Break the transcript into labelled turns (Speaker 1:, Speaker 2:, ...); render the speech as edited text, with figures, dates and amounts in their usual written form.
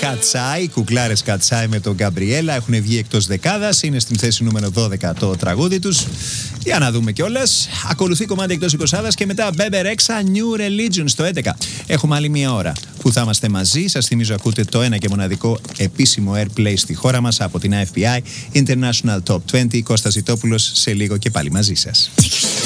Speaker 1: Κατσάι, κουκλάρες Κατσάι με τον Γκαμπριέλα έχουν βγει εκτός δεκάδας. Είναι στην θέση νούμερο 12 το τραγούδι τους. Για να δούμε κιόλας. Ακολουθεί κομμάτι εκτός 20 και μετά Bebe Rexha New Religion στο 11. Έχουμε άλλη μία ώρα που θα είμαστε μαζί. Σας θυμίζω ακούτε το ένα και μοναδικό επίσημο airplay στη χώρα μας από την IFPI International Top 20. Κώστας Ζητόπουλος σε λίγο και πάλι μαζί σας.